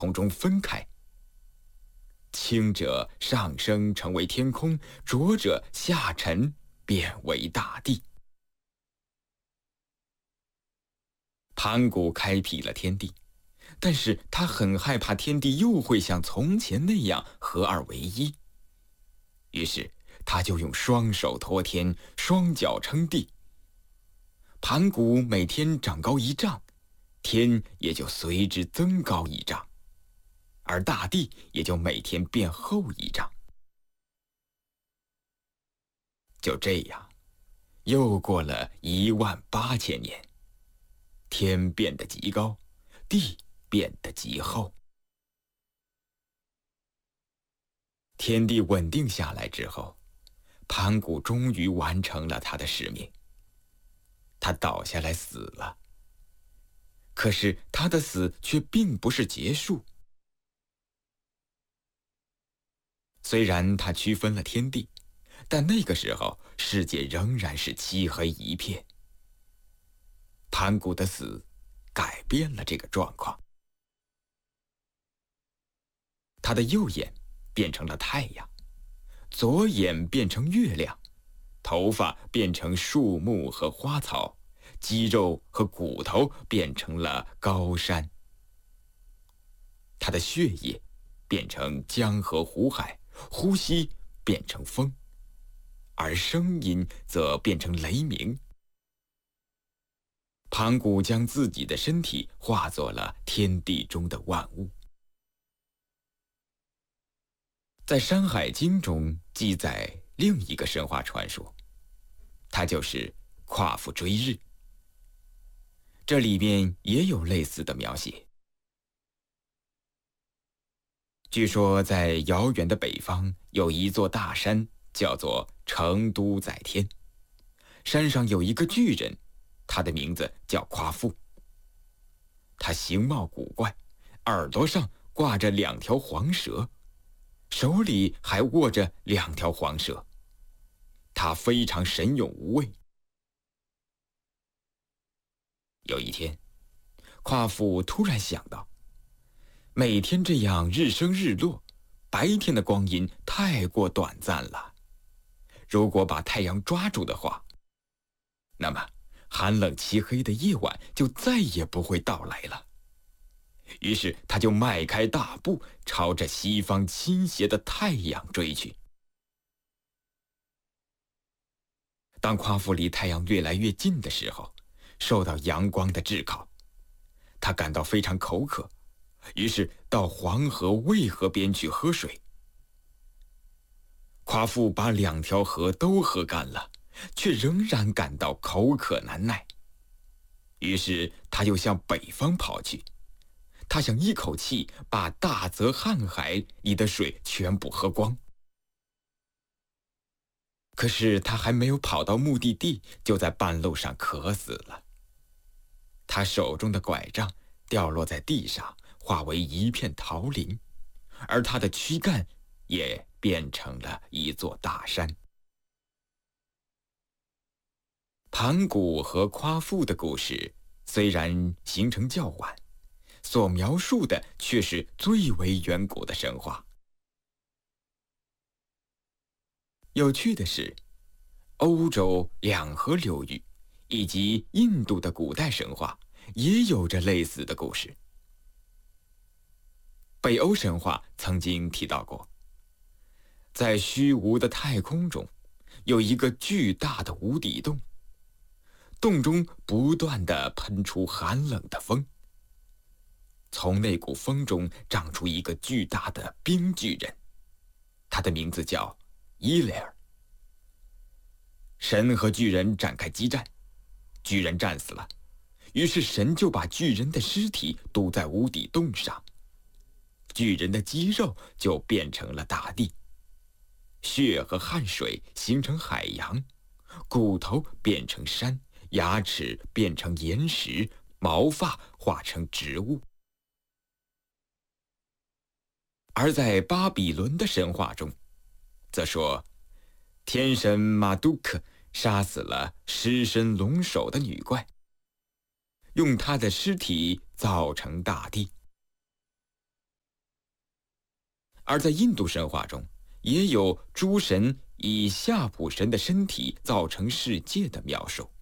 空中分开，轻者上升成为天空，浊者下沉变为大地。盘古开辟了天地，但是他很害怕天地又会像从前那样合二为一，于是他就用双手托天，双脚撑地。盘古每天长高1丈，天也就随之增高1丈，而大地也就每天变厚1丈。就这样，又过了18000年，天变得极高，地变得极厚。天地稳定下来之后，盘古终于完成了他的使命。他倒下来死了，可是他的死却并不是结束。虽然他区分了天地，但那个时候世界仍然是漆黑一片。盘古的死改变了这个状况。他的右眼变成了太阳，左眼变成月亮，头发变成树木和花草，肌肉和骨头变成了高山。他的血液变成江河湖海，呼吸变成风，而声音则变成雷鸣。盘古将自己的身体化作了天地中的万物。在《山海经》中记载另一个神话传说，它就是夸父追日。这里面也有类似的描写。据说在遥远的北方有一座大山，叫做成都在天。山上有一个巨人，他的名字叫夸父。他形貌古怪，耳朵上挂着2条黄蛇，手里还握着2条黄蛇。他非常神勇无畏。有一天，夸父突然想到，每天这样日升日落，白天的光阴太过短暂了。如果把太阳抓住的话，那么寒冷漆黑的夜晚就再也不会到来了。于是他就迈开大步，朝着西方倾斜的太阳追去。当夸父离太阳越来越近的时候，受到阳光的炙烤，他感到非常口渴，于是到黄河、渭河边去喝水。夸父把2条河都喝干了，却仍然感到口渴难耐。于是他又向北方跑去，他想一口气把大泽瀚海里的水全部喝光。可是他还没有跑到目的地，就在半路上渴死了。他手中的拐杖掉落在地上，化为一片桃林，而他的躯干也变成了一座大山。盘古和夸父的故事虽然形成较晚，所描述的却是最为远古的神话。有趣的是，欧洲2河流域以及印度的古代神话也有着类似的故事。北欧神话曾经提到过，在虚无的太空中有一个巨大的无底洞，洞中不断地喷出寒冷的风。从那股风中长出一个巨大的冰巨人，他的名字叫伊雷尔。神和巨人展开激战，巨人战死了，于是神就把巨人的尸体堵在无底洞上，巨人的肌肉就变成了大地，血和汗水形成海洋，骨头变成山，牙齿变成岩石，毛发化成植物。而在巴比伦的神话中，则说天神马杜克杀死了狮身龙首的女怪，用她的尸体造成大地。 而在印度神话中，也有诸神以夏普神的身体造成世界的描述。